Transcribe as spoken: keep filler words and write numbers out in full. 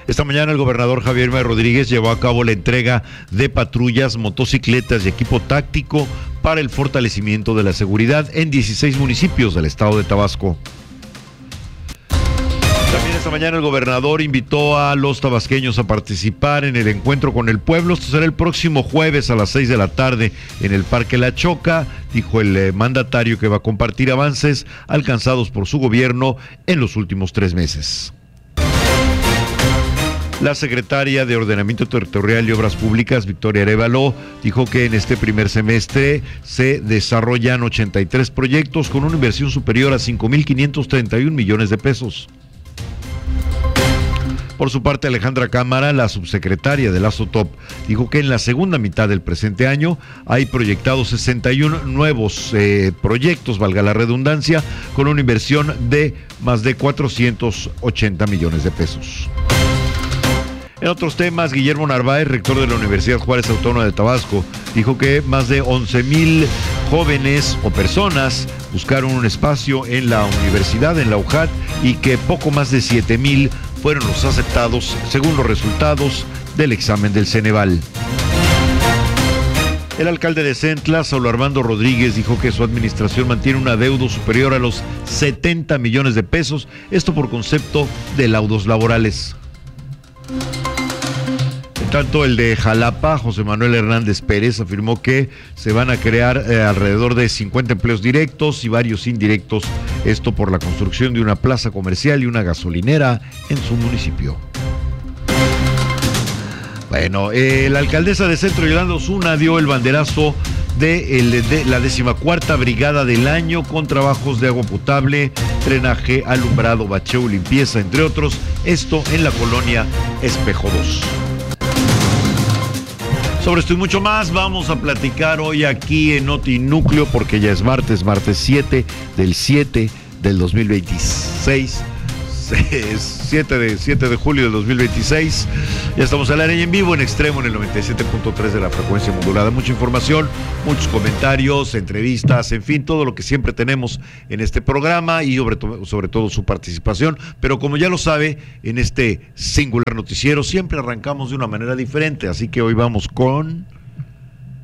Esta mañana el gobernador Javier May Rodríguez llevó a cabo la entrega de patrullas, motocicletas y equipo táctico para el fortalecimiento de la seguridad en dieciséis municipios del estado de Tabasco. También esta mañana el gobernador invitó a los tabasqueños a participar en el encuentro con el pueblo. Esto será el próximo jueves a las seis de la tarde en el Parque La Choca. Dijo el eh, mandatario que va a compartir avances alcanzados por su gobierno en los últimos tres meses. La secretaria de Ordenamiento Territorial y Obras Públicas, Victoria Arévalo, dijo que en este primer semestre se desarrollan ochenta y tres proyectos con una inversión superior a cinco mil quinientos treinta y un millones de pesos. Por su parte, Alejandra Cámara, la subsecretaria de la SOTOP, dijo que en la segunda mitad del presente año hay proyectados sesenta y uno nuevos eh, proyectos, valga la redundancia, con una inversión de más de cuatrocientos ochenta millones de pesos. En otros temas, Guillermo Narváez, rector de la Universidad Juárez Autónoma de Tabasco, dijo que más de once mil jóvenes o personas buscaron un espacio en la universidad, en la U J A T, y que poco más de siete mil fueron los aceptados según los resultados del examen del Ceneval. El alcalde de Centla, Saulo Armando Rodríguez, dijo que su administración mantiene un adeudo superior a los setenta millones de pesos, esto por concepto de laudos laborales. En tanto, el de Jalapa, José Manuel Hernández Pérez, afirmó que se van a crear eh, alrededor de cincuenta empleos directos y varios indirectos, esto por la construcción de una plaza comercial y una gasolinera en su municipio. Bueno, eh, la alcaldesa de Centro, Yolanda Osuna, dio el banderazo de, el, de la decimacuarta brigada del año con trabajos de agua potable, drenaje, alumbrado, bacheo, limpieza, entre otros, esto en la colonia Espejo dos. Sobre esto y mucho más vamos a platicar hoy aquí en Notinúcleo, porque ya es martes, martes siete del siete del dos mil veintiséis. siete de, siete de julio del dos mil veintiséis. Ya estamos al aire y en vivo en Extremo en el noventa y siete punto tres de la frecuencia modulada. Mucha información, muchos comentarios, entrevistas, en fin, todo lo que siempre tenemos en este programa y sobre, to- sobre todo su participación. Pero como ya lo sabe, en este singular noticiero siempre arrancamos de una manera diferente. Así que hoy vamos con...